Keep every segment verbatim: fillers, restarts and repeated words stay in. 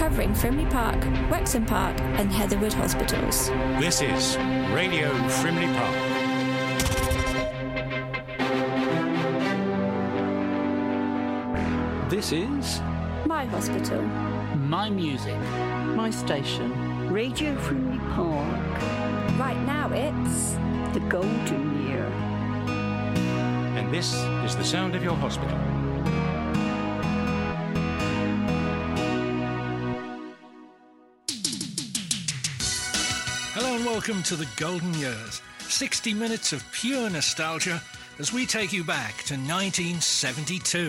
covering Frimley Park, Wexham Park and Heatherwood hospitals. This is Radio Frimley Park. This is My hospital. My music. My station. Radio Frimley Park. Right now it's the golden year. And this is the sound of your hospital. Hello and welcome to the Golden Years. sixty minutes of pure nostalgia as we take you back to nineteen seventy-two.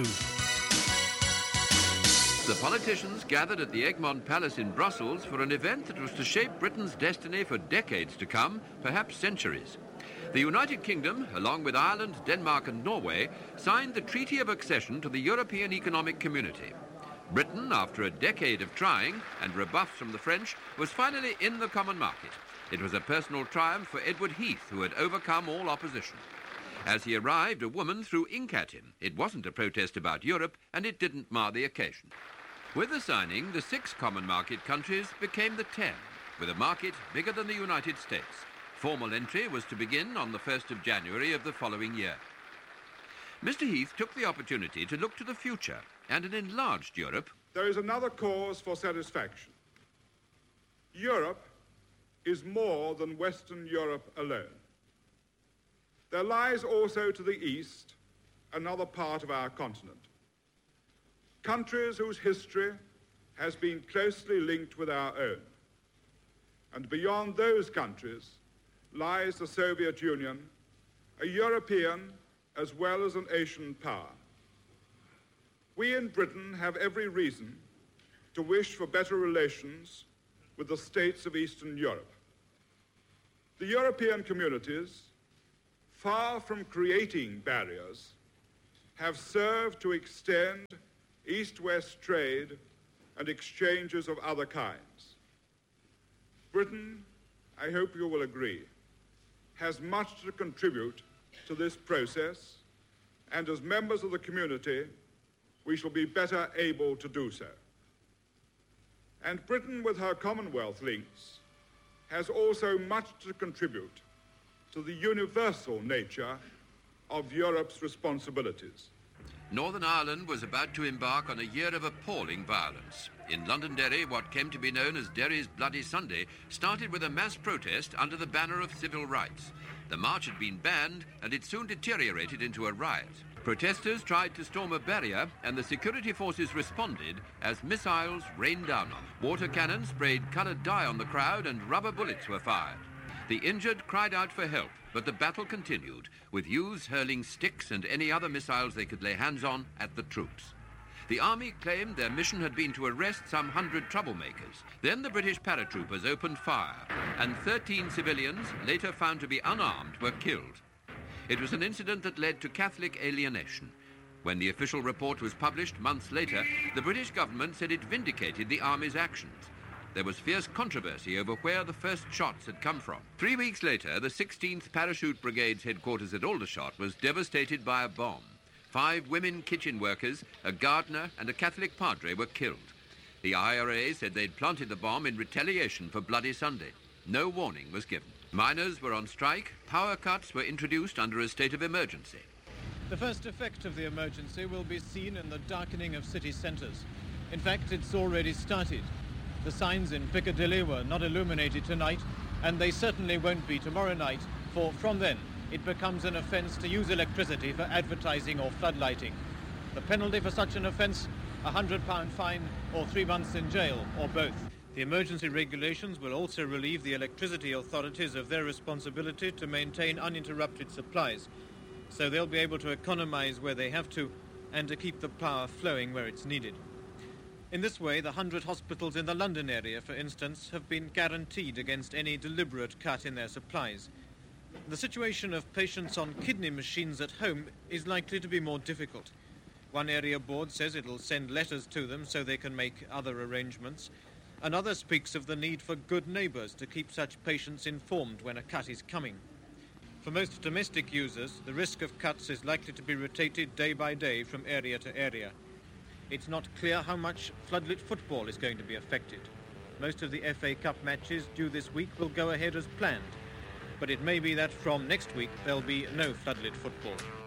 The politicians gathered at the Egmont Palace in Brussels for an event that was to shape Britain's destiny for decades to come, perhaps centuries. The United Kingdom, along with Ireland, Denmark and Norway, signed the Treaty of Accession to the European Economic Community. Britain, after a decade of trying and rebuffs from the French, was finally in the common market. It was a personal triumph for Edward Heath, who had overcome all opposition. As he arrived, a woman threw ink at him. It wasn't a protest about Europe, and it didn't mar the occasion. With the signing, the six common market countries became the ten, with a market bigger than the United States. Formal entry was to begin on the first of January of the following year. Mister Heath took the opportunity to look to the future and an enlarged Europe. There is another cause for satisfaction. Europe is more than Western Europe alone. There lies also to the east another part of our continent. Countries whose history has been closely linked with our own. And beyond those countries lies the Soviet Union, a European as well as an Asian power. We in Britain have every reason to wish for better relations with the states of Eastern Europe. The European communities, far from creating barriers, have served to extend East-West trade and exchanges of other kinds. Britain, I hope you will agree, has much to contribute to this process, and as members of the community, we shall be better able to do so. And Britain, with her Commonwealth links, has also much to contribute to the universal nature of Europe's responsibilities. Northern Ireland was about to embark on a year of appalling violence. In Londonderry, what came to be known as Derry's Bloody Sunday started with a mass protest under the banner of civil rights. The march had been banned, and it soon deteriorated into a riot. Protesters tried to storm a barrier, and the security forces responded as missiles rained down on them. Water cannons sprayed coloured dye on the crowd, and rubber bullets were fired. The injured cried out for help, but the battle continued, with youths hurling sticks and any other missiles they could lay hands on at the troops. The army claimed their mission had been to arrest some hundred troublemakers. Then the British paratroopers opened fire, and thirteen civilians, later found to be unarmed, were killed. It was an incident that led to Catholic alienation. When the official report was published months later, the British government said it vindicated the army's actions. There was fierce controversy over where the first shots had come from. Three weeks later, the sixteenth Parachute Brigade's headquarters at Aldershot was devastated by a bomb. Five women kitchen workers, a gardener and a Catholic padre were killed. The I R A said they'd planted the bomb in retaliation for Bloody Sunday. No warning was given. Miners were on strike. Power cuts were introduced under a state of emergency. The first effect of the emergency will be seen in the darkening of city centres. In fact, it's already started. The signs in Piccadilly were not illuminated tonight, and they certainly won't be tomorrow night, for from then it becomes an offence to use electricity for advertising or floodlighting. The penalty for such an offence, a one hundred pound fine or three months in jail, or both. The emergency regulations will also relieve the electricity authorities of their responsibility to maintain uninterrupted supplies, so they'll be able to economise where they have to and to keep the power flowing where it's needed. In this way, the hundred hospitals in the London area, for instance, have been guaranteed against any deliberate cut in their supplies. The situation of patients on kidney machines at home is likely to be more difficult. One area board says it'll send letters to them so they can make other arrangements. Another speaks of the need for good neighbours to keep such patients informed when a cut is coming. For most domestic users, the risk of cuts is likely to be rotated day by day from area to area. It's not clear how much floodlit football is going to be affected. Most of the F A Cup matches due this week will go ahead as planned, but it may be that from next week there'll be no floodlit football.